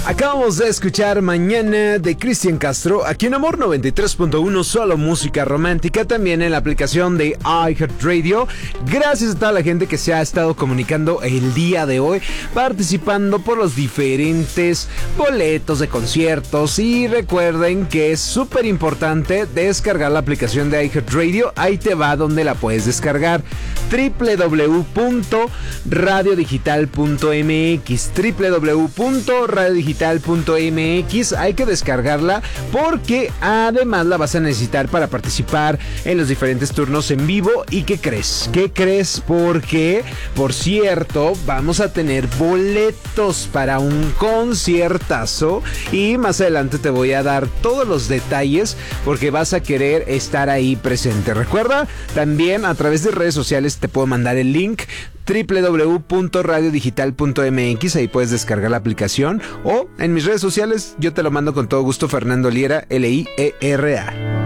Acabamos de escuchar Mañana de Cristian Castro aquí en Amor 93.1, solo música romántica, también en la aplicación de iHeartRadio. Gracias a toda la gente que se ha estado comunicando el día de hoy, participando por los diferentes boletos de conciertos. Y recuerden que es súper importante descargar la aplicación de iHeartRadio. Ahí te va donde la puedes descargar: www.radiodigital.mx, www.radiodigital.mx. Hay que descargarla porque además la vas a necesitar para participar en los diferentes turnos en vivo. ¿Y qué crees? ¿Qué crees? Porque, por cierto, vamos a tener boletos para un conciertazo y más adelante te voy a dar todos los detalles porque vas a querer estar ahí presente. Recuerda, también a través de redes sociales te puedo mandar el link: www.radiodigital.mx. Ahí puedes descargar la aplicación, o en mis redes sociales yo te lo mando con todo gusto: Fernando Liera, Liera.